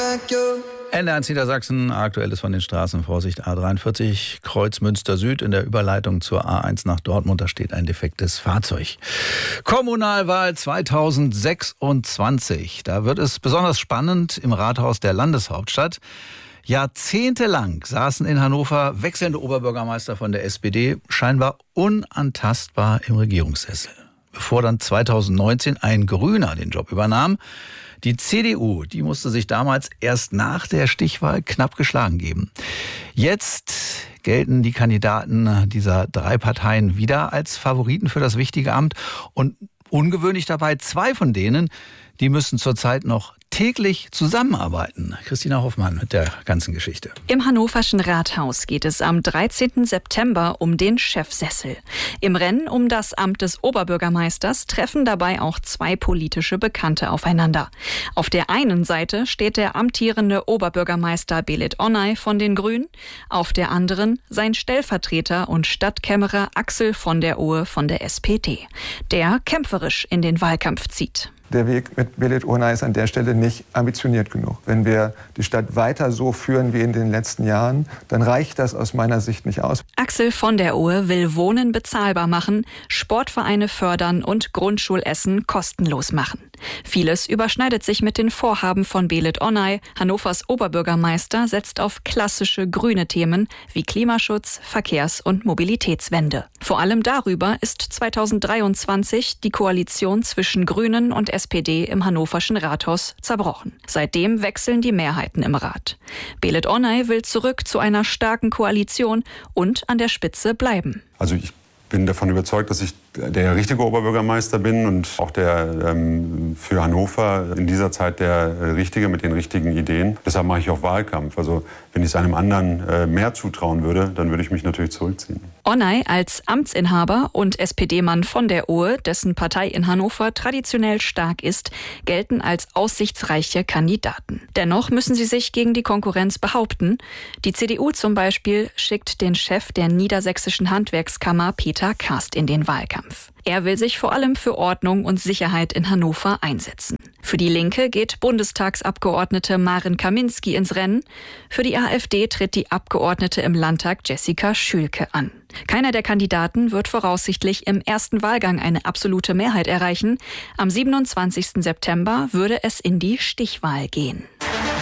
NDR Niedersachsen, aktuelles von den Straßen. Vorsicht, A43, Kreuz Münster Süd in der Überleitung zur A1 nach Dortmund. Da steht ein defektes Fahrzeug. Kommunalwahl 2026. Da wird es besonders spannend im Rathaus der Landeshauptstadt. Jahrzehntelang saßen in Hannover wechselnde Oberbürgermeister von der SPD scheinbar unantastbar im Regierungssessel. Bevor dann 2019 ein Grüner den Job übernahm, die CDU, die musste sich damals erst nach der Stichwahl knapp geschlagen geben. Jetzt gelten die Kandidaten dieser drei Parteien wieder als Favoriten für das wichtige Amt. Und ungewöhnlich dabei, zwei von denen, die müssen zurzeit noch täglich zusammenarbeiten. Christina Hoffmann mit der ganzen Geschichte. Im hannoverschen Rathaus geht es am 13. September um den Chefsessel. Im Rennen um das Amt des Oberbürgermeisters treffen dabei auch zwei politische Bekannte aufeinander. Auf der einen Seite steht der amtierende Oberbürgermeister Belit Onay von den Grünen, auf der anderen sein Stellvertreter und Stadtkämmerer Axel von der Ohe von der SPD, der kämpferisch in den Wahlkampf zieht. Der Weg mit Belit Onay ist an der Stelle nicht ambitioniert genug. Wenn wir die Stadt weiter so führen wie in den letzten Jahren, dann reicht das aus meiner Sicht nicht aus. Axel von der Ohe will Wohnen bezahlbar machen, Sportvereine fördern und Grundschulessen kostenlos machen. Vieles überschneidet sich mit den Vorhaben von Belit Onay. Hannovers Oberbürgermeister setzt auf klassische grüne Themen wie Klimaschutz, Verkehrs- und Mobilitätswende. Vor allem darüber ist 2023 die Koalition zwischen Grünen und SPD im hannoverschen Rathaus zerbrochen. Seitdem wechseln die Mehrheiten im Rat. Belit Onay will zurück zu einer starken Koalition und an der Spitze bleiben. Also ich bin davon überzeugt, dass ich der richtige Oberbürgermeister bin und auch der für Hannover in dieser Zeit der Richtige mit den richtigen Ideen. Deshalb mache ich auch Wahlkampf. Also wenn ich es einem anderen mehr zutrauen würde, dann würde ich mich natürlich zurückziehen. Onay als Amtsinhaber und SPD-Mann von der Ohe, dessen Partei in Hannover traditionell stark ist, gelten als aussichtsreiche Kandidaten. Dennoch müssen sie sich gegen die Konkurrenz behaupten. Die CDU zum Beispiel schickt den Chef der Niedersächsischen Handwerkskammer Peter Karst in den Wahlkampf. Er will sich vor allem für Ordnung und Sicherheit in Hannover einsetzen. Für die Linke geht Bundestagsabgeordnete Maren Kaminski ins Rennen. Für die AfD tritt die Abgeordnete im Landtag Jessica Schülke an. Keiner der Kandidaten wird voraussichtlich im ersten Wahlgang eine absolute Mehrheit erreichen. Am 27. September würde es in die Stichwahl gehen.